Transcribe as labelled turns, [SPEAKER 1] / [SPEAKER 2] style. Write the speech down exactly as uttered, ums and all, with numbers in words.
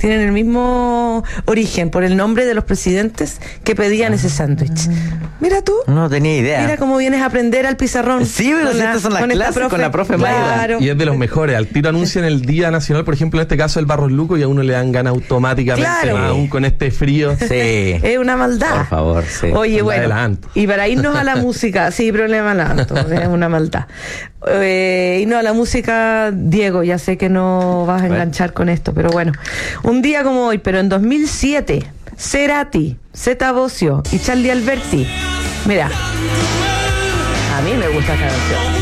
[SPEAKER 1] tienen el mismo origen, por el nombre de los presidentes que pedían ese sándwich. Mira tú.
[SPEAKER 2] No tenía idea.
[SPEAKER 1] Mira cómo vienes a aprender al pizarrón.
[SPEAKER 2] Sí, pero si estas son las clases con la profe Maida.
[SPEAKER 1] Claro.
[SPEAKER 3] Y es de los mejores. Al tiro anuncian el Día Nacional, por ejemplo, en este caso el Barros Luco, y a uno le dan ganas automáticamente,
[SPEAKER 1] Claro.
[SPEAKER 3] aún con este frío.
[SPEAKER 2] Sí.
[SPEAKER 1] Es una maldad.
[SPEAKER 2] Por favor, sí.
[SPEAKER 1] Oye,
[SPEAKER 3] Anda
[SPEAKER 1] bueno,
[SPEAKER 3] adelanto.
[SPEAKER 1] y para irnos a la música, sí, problema adelanto, es una maldad. Eh, y no, a la música, Diego, ya sé que no vas a enganchar con esto, pero bueno, un día como hoy, pero en dos mil siete, Cerati, Zeta Bosio y Charlie Alberti. Mira, a mí me gusta esta canción.